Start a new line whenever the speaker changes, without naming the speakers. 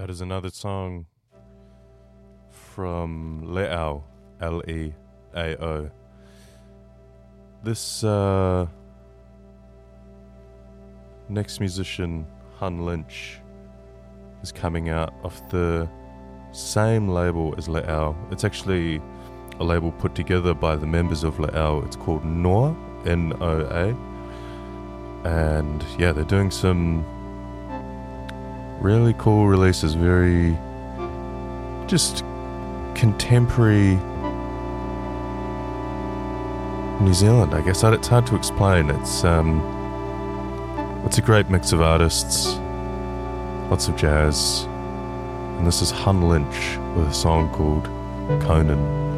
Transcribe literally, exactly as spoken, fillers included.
That is another song from Leao, L E A O. This uh, next musician, Hun Lynch, is coming out off the same label as Leao. It's actually a label put together by the members of Leao. It's called Noa, N O A. And yeah, they're doing some really cool releases, very just contemporary New Zealand, I guess. It's hard to explain. It's um, it's a great mix of artists, lots of jazz, and this is Hun Lynch with a song called Conan.